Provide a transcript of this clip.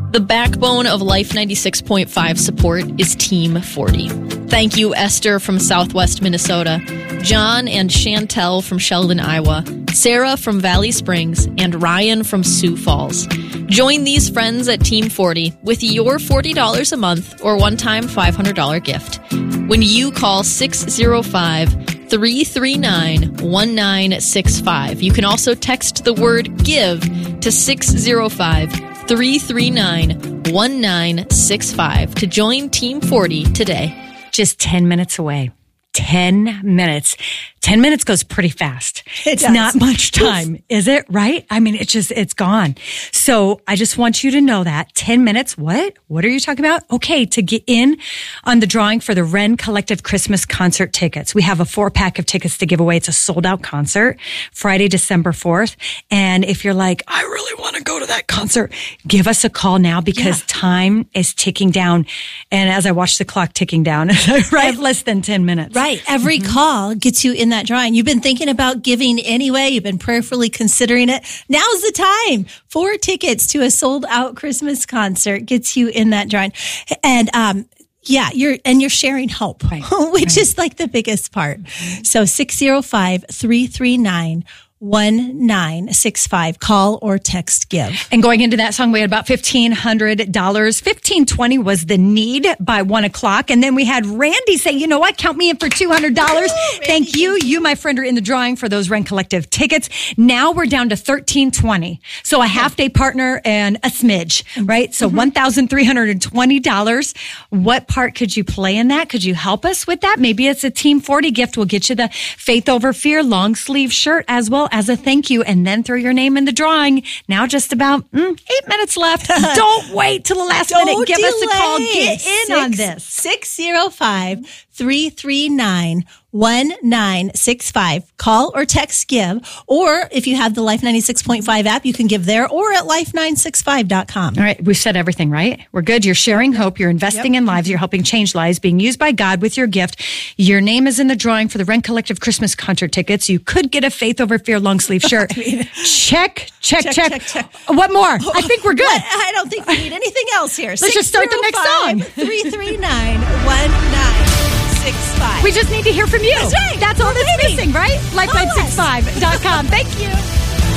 The backbone of Life 96.5 support is Team 40. Thank you, Esther from Southwest Minnesota, John and Chantel from Sheldon, Iowa, Sarah from Valley Springs, and Ryan from Sioux Falls. Join these friends at Team 40 with your $40 a month or one-time $500 gift. When you call 605-339-1965. You can also text the word GIVE to 605-339-1965 to join Team 40 today. Just 10 minutes away. 10 minutes. 10 minutes goes pretty fast. It's not much time, is it? Right? I mean, it's gone. So I just want you to know that 10 minutes. What are you talking about? Okay. To get in on the drawing for the Wren Collective Christmas concert tickets. We have a 4-pack of tickets to give away. It's a sold out concert Friday, December 4th. And if you're like, I really want to go to that concert, give us a call now because time is ticking down. And as I watch the clock ticking down, right? Less than 10 minutes. Right. Every call gets you in that drawing. You've been thinking about giving anyway. You've been prayerfully considering it. Now's the time. 4 tickets to a sold out Christmas concert gets you in that drawing. And, you're sharing hope, which is like the biggest part. So 605-339-1965. Call or text GIVE. And going into that song, we had about $1,500. $1,520 was the need by 1:00. And then we had Randy say, you know what? Count me in for $200. Thank you. You, my friend, are in the drawing for those Wren Collective tickets. Now we're down to $1,320. So a half-day partner and a smidge, right? So $1,320. What part could you play in that? Could you help us with that? Maybe it's a Team 40 gift. We'll get you the Faith Over Fear long sleeve shirt as well as a thank you, and then throw your name in the drawing. Now just about 8 minutes left. Don't wait till the last minute. Give us a call. Get in on this. 605-339-1965. Call or text GIVE. Or if you have the Life 96.5 app, you can give there or at life965.com. All right. We've said everything, right? We're good. You're sharing hope. You're investing in lives. You're helping change lives, being used by God with your gift. Your name is in the drawing for the Wren Collective Christmas concert tickets. You could get a Faith Over Fear long sleeve shirt. Check. What more? I think we're good. I don't think we need anything else here. Let's just start the next song. 339-1965. We just need to hear from you. That's right. That's all that's missing, right? Life965.com. Thank you.